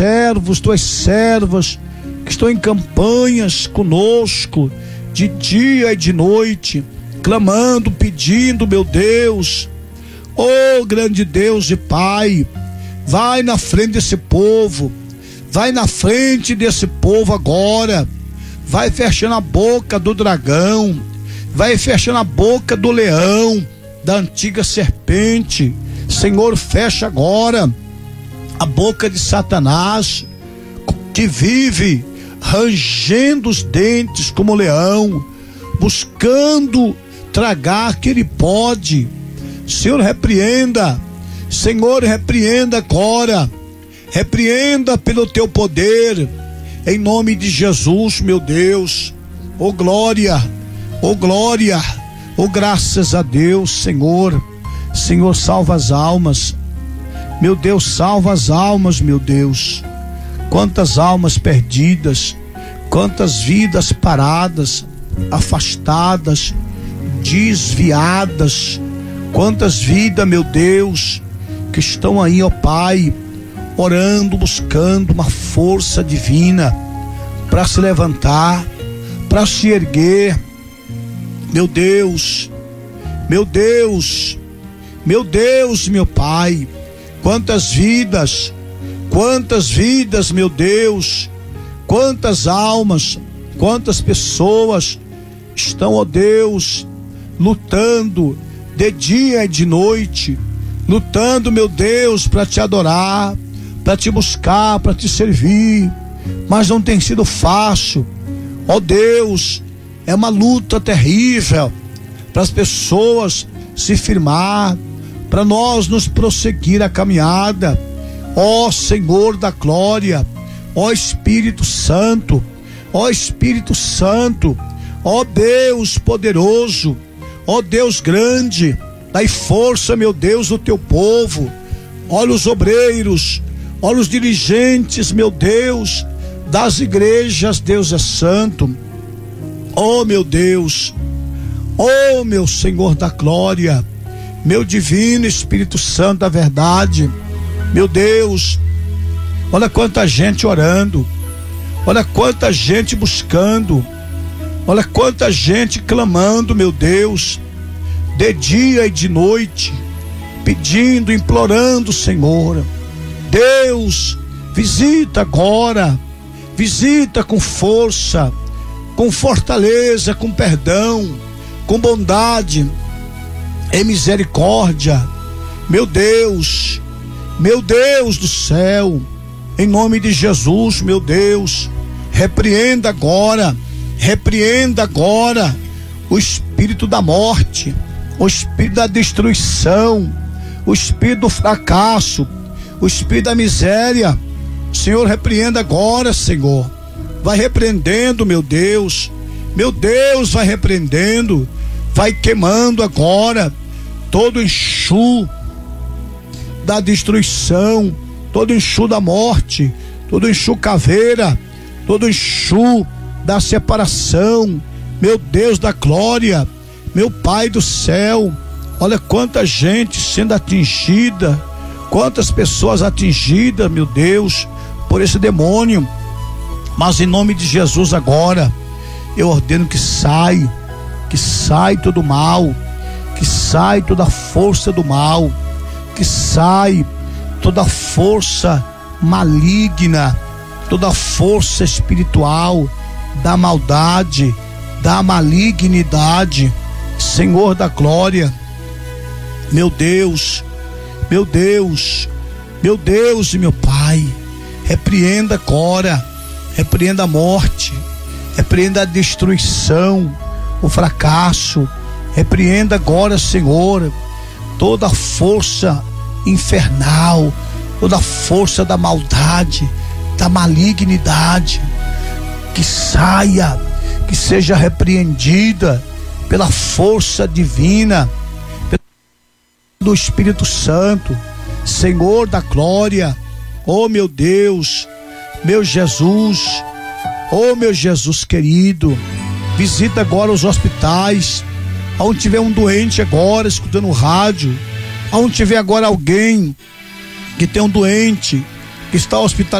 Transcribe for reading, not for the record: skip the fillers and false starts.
servos, tuas servas que estão em campanhas conosco, de dia e de noite, clamando, pedindo, meu Deus. Oh, grande Deus e Pai, vai na frente desse povo, vai na frente desse povo agora, vai fechando a boca do dragão, vai fechando a boca do leão, da antiga serpente. Senhor, fecha agora a boca de Satanás, que vive rangendo os dentes como leão, buscando tragar que ele pode. Senhor, repreenda, Senhor, repreenda agora, repreenda pelo teu poder, em nome de Jesus, meu Deus. Oh glória, oh glória, oh graças a Deus, Senhor. Senhor, salva as almas, meu Deus, salva as almas, meu Deus. Quantas almas perdidas, quantas vidas paradas, afastadas, desviadas, quantas vidas, meu Deus, que estão aí, ó Pai, orando, buscando uma força divina para se levantar, para se erguer. Meu Deus, meu Deus, meu Deus, meu Pai, quantas vidas, meu Deus, quantas almas, quantas pessoas estão, ó Deus, lutando de dia e de noite, lutando, meu Deus, para te adorar, para te buscar, para te servir, mas não tem sido fácil. Ó Deus, é uma luta terrível para as pessoas se firmar, para nós nos prosseguir a caminhada. Ó Senhor da glória, ó Espírito Santo, ó Espírito Santo, ó Deus poderoso, ó Deus grande, dai força, meu Deus, do teu povo. Olha os obreiros, olha os dirigentes, meu Deus, das igrejas. Deus é santo. Oh meu Deus, oh meu Senhor da glória, meu divino Espírito Santo da verdade, meu Deus, olha quanta gente orando, olha quanta gente buscando, olha quanta gente clamando, meu Deus, de dia e de noite, pedindo, implorando, Senhor. Deus, visita agora, visita com força, com fortaleza, com perdão, com bondade e misericórdia. Meu Deus do céu, em nome de Jesus, meu Deus, repreenda agora o espírito da morte, o espírito da destruição, o espírito do fracasso, o espírito da miséria. Senhor, repreenda agora, Senhor. Vai repreendendo, meu Deus, vai repreendendo, vai queimando agora todo enxu da destruição, todo enxu da morte, todo enxu caveira, todo enxu da separação. Meu Deus da glória, meu Pai do céu, olha quanta gente sendo atingida, quantas pessoas atingidas, meu Deus, por esse demônio. Mas em nome de Jesus agora, eu ordeno que sai todo mal, que sai toda força do mal, que sai toda força maligna, toda força espiritual da maldade, da malignidade. Senhor da glória, meu Deus e meu Pai, repreenda agora, repreenda a morte, repreenda a destruição, o fracasso, repreenda agora, Senhor, toda força infernal, toda força da maldade, da malignidade, que saia, que seja repreendida pela força divina do Espírito Santo. Senhor da glória, oh meu Deus, meu Jesus, oh meu Jesus querido, visita agora os hospitais, aonde tiver um doente agora escutando o rádio, aonde tiver agora alguém que tem um doente que está hospitalizado,